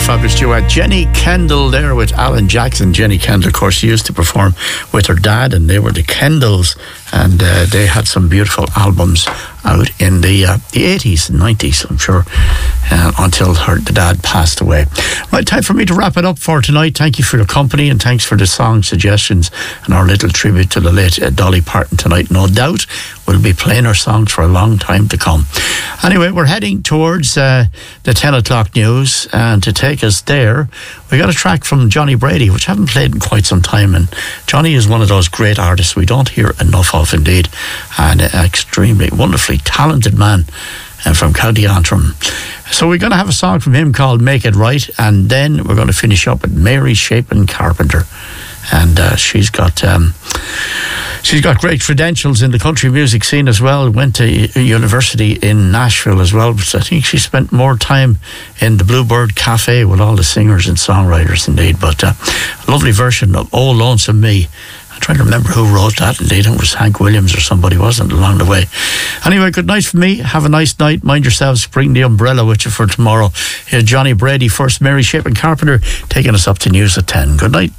fabulous duet. Jenny Kendall there with Alan Jackson. Jenny Kendall, of course, she used to perform with her dad, and they were the Kendalls, and they had some beautiful albums out in the 80s and 90s, I'm sure, until the dad passed away. Right, time for me to wrap it up for tonight. Thank you for your company, and thanks for the song suggestions and our little tribute to the late Dolly Parton tonight. No doubt we'll be playing her songs for a long time to come. Anyway, we're heading towards the 10 o'clock news, and to take us there, we got a track from Johnny Brady, which I haven't played in quite some time, and Johnny is one of those great artists we don't hear enough of indeed, and an extremely wonderfully talented man from County Antrim. So we're going to have a song from him called Make It Right, and then we're going to finish up with Mary Shapin Carpenter, and she's got great credentials in the country music scene as well. Went to university in Nashville as well, but I think she spent more time in the Bluebird Cafe with all the singers and songwriters indeed. But a lovely version of Oh Lonesome Me. I'm trying to remember who wrote that indeed. It was Hank Williams or somebody, wasn't it, along the way. Anyway, good night from me. Have a nice night. Mind yourselves. Bring the umbrella with you for tomorrow. Here's Johnny Brady first, Mary Shapin Carpenter taking us up to news at 10. Good night.